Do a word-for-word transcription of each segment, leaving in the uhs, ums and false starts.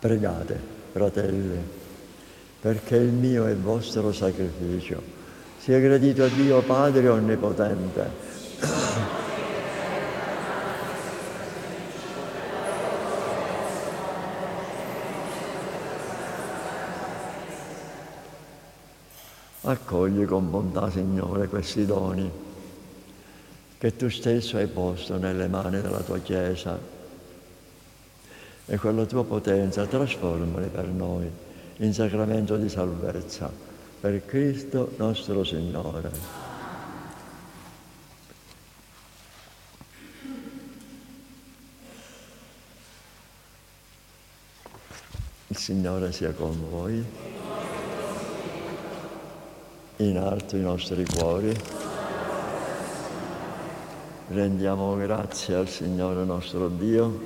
Pregate, fratelli, perché il mio e il vostro sacrificio sia gradito a Dio Padre Onnipotente. Accogli con bontà, Signore, questi doni che Tu stesso hai posto nelle mani della Tua Chiesa e con la Tua potenza trasformali per noi in sacramento di salvezza, per Cristo nostro Signore. Il Signore sia con voi. In alto i nostri cuori. Rendiamo grazie al Signore nostro Dio.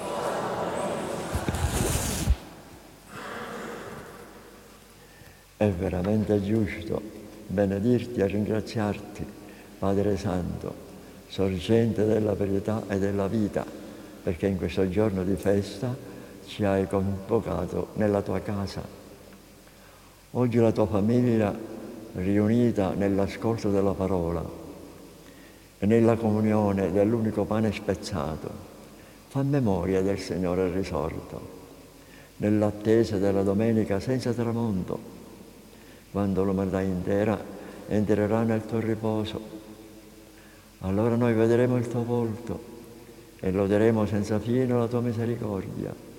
È veramente giusto benedirti e ringraziarti, Padre Santo, sorgente della verità e della vita, perché in questo giorno di festa ci hai convocato nella tua casa. Oggi la tua famiglia, riunita nell'ascolto della parola e nella comunione dell'unico pane spezzato, fa memoria del Signore risorto, nell'attesa della domenica senza tramonto, quando l'umanità intera entrerà nel tuo riposo. Allora noi vedremo il tuo volto e loderemo senza fine la tua misericordia.